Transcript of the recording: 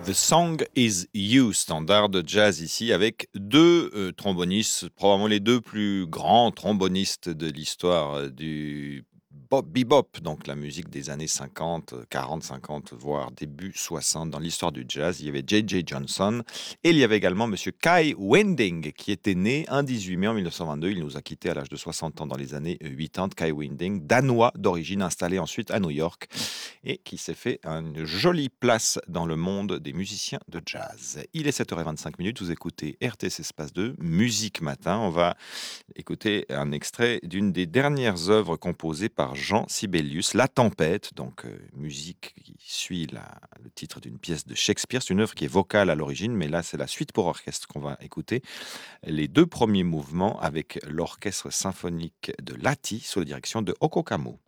The Song is You, standard de jazz ici, avec deux trombonistes, probablement les deux plus grands trombonistes de l'histoire du bebop, donc la musique des années 50, 40, 50, voire début 60 dans l'histoire du jazz. Il y avait J.J. Johnson et il y avait également Monsieur Kai Winding qui était né un 18 mai en 1922. Il nous a quittés à l'âge de 60 ans dans les années 80. Kai Winding, danois d'origine, installé ensuite à New York et qui s'est fait une jolie place dans le monde des musiciens de jazz. Il est 7h25, vous écoutez RTS Espace 2, Musique Matin. On va écouter un extrait d'une des dernières œuvres composées par Jean Sibelius, La Tempête, donc musique qui suit le titre d'une pièce de Shakespeare. C'est une œuvre qui est vocale à l'origine, mais là c'est la suite pour orchestre qu'on va écouter. Les deux premiers mouvements avec l'orchestre symphonique de Lahti sous la direction de Oko Kamo.